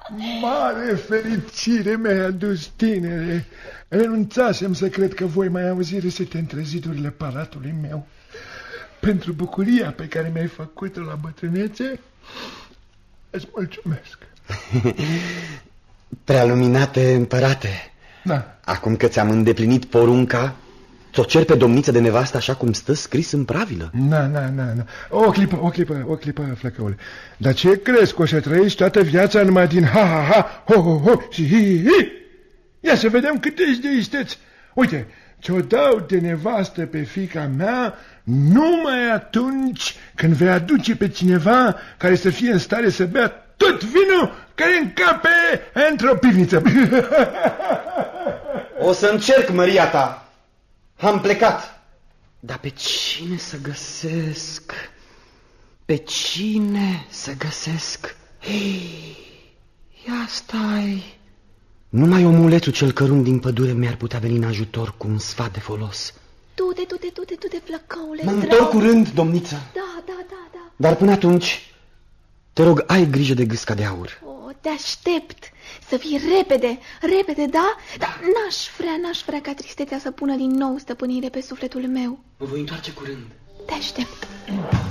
Mare fericire mi-ai adus, tinere. Renunțasem să cred că voi mai auzi râsete între zidurile palatului meu. Pentru bucuria pe care mi-ai făcut-o la bătrânețe, îți mulțumesc. Prealuminate împărate, Da. acum că ți-am îndeplinit porunca, ți-o cer pe domniță de nevastă așa cum stă scris în pravilă. Na. O clipă, flăcăule. Dar ce crezi, că o să trăiești toată viața numai din ha-ha-ha, ho-ho-ho și hi-hi-hi? Ia să vedem cât ești de isteț. Uite, ți-o dau de nevastă pe fiica mea numai atunci când vei aduce pe cineva care să fie în stare să bea tot vinul care încape într-o pivniță. O să încerc, măria ta. Am plecat. Dar pe cine să găsesc? Pe cine să găsesc? Hei, ia stai. Numai omulețul cel cărunt din pădure mi-ar putea veni în ajutor cu un sfat de folos. Du-te, flăcăule. Mă întorc curând, domniță. Da. Dar până atunci, te rog, ai grijă de gâsca de aur. O, te aștept. Să fii repede, da? Dar n-aș vrea ca tristețea să pună din nou stăpânire pe sufletul meu. Mă voi întoarce curând. Te aștept.